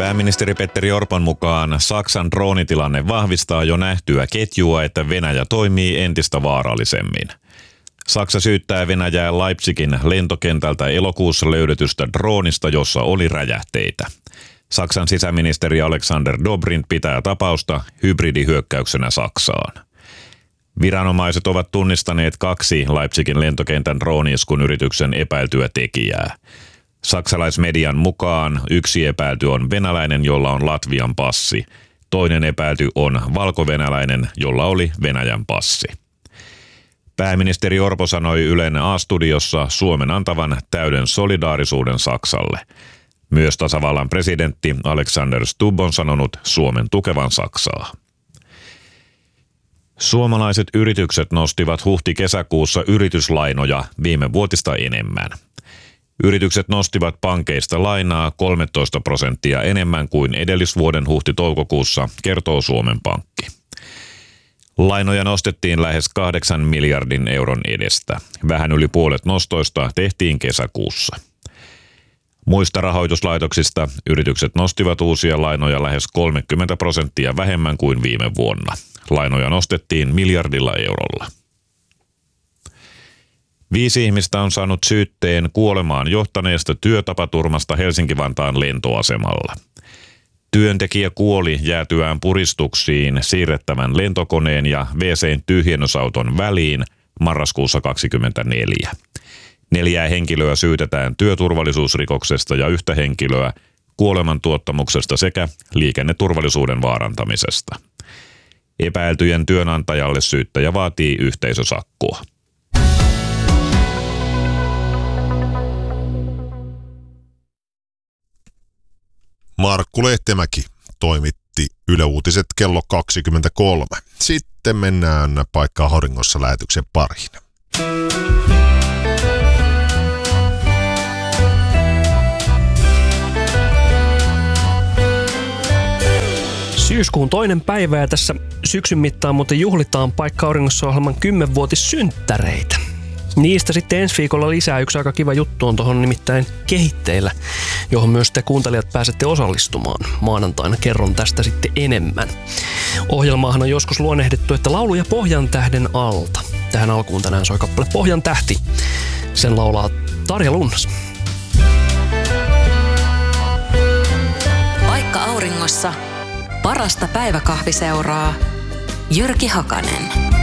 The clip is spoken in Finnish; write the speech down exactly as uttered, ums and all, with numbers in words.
Pääministeri Petteri Orpon mukaan Saksan droonitilanne vahvistaa jo nähtyä ketjua, että Venäjä toimii entistä vaarallisemmin. Saksa syyttää Venäjää Leipzigin lentokentältä elokuussa löydetystä droonista, jossa oli räjähteitä. Saksan sisäministeri Alexander Dobrindt pitää tapausta hybridihyökkäyksenä Saksaan. Viranomaiset ovat tunnistaneet kaksi Leipzigin lentokentän drooni-iskun yrityksen epäiltyä tekijää. Saksalaismedian mukaan yksi epäilty on venäläinen, jolla on Latvian passi. Toinen epäilty on valkovenäläinen, jolla oli Venäjän passi. Pääministeri Orpo sanoi Ylen A-studiossa Suomen antavan täyden solidaarisuuden Saksalle. Myös tasavallan presidentti Alexander Stubb on sanonut Suomen tukevan Saksaa. Suomalaiset yritykset nostivat huhti-kesäkuussa yrityslainoja viime vuotista enemmän. Yritykset nostivat pankeista lainaa kolmetoista prosenttia enemmän kuin edellisvuoden huhti-toukokuussa, kertoo Suomen Pankki. Lainoja nostettiin lähes kahdeksan miljardin euron edestä. Vähän yli puolet nostoista tehtiin kesäkuussa. Muista rahoituslaitoksista yritykset nostivat uusia lainoja lähes kolmekymmentä prosenttia vähemmän kuin viime vuonna. Lainoja nostettiin miljardilla eurolla. Viisi ihmistä on saanut syytteen kuolemaan johtaneesta työtapaturmasta Helsinki-Vantaan lentoasemalla. Työntekijä kuoli jäätyään puristuksiin siirrettävän lentokoneen ja W C:n tyhjennysauton väliin marraskuussa kaksikymmentäneljä. Neljää henkilöä syytetään työturvallisuusrikoksesta ja yhtä henkilöä kuolemantuottamuksesta sekä liikenneturvallisuuden vaarantamisesta. Epäiltyjen työnantajalle syyttäjä vaatii yhteisösakkoa. Markku Lehtemäki toimitti Yle Uutiset kello kaksikymmentäkolme. Sitten mennään Paikka Auringossa lähetyksen pariin. Syyskuun toinen päivä ja tässä syksyn mittaan muuten juhlitaan Paikka Auringossa -ohjelman kymmenvuotissynttäreitä. Niistä sitten ensi viikolla lisää. Yksi aika kiva juttu on tuohon nimittäin kehitteillä, johon myös te kuuntelijat pääsette osallistumaan. Maanantaina kerron tästä sitten enemmän. Ohjelmaahan on joskus luonnehdittu, että lauluja Pohjan tähden alta. Tähän alkuun tänään soi kappale Pohjan tähti. Sen laulaa Tarja Lunnas. Paikka Auringossa. Parasta päiväkahviseuraa. Jyrki Hakanen.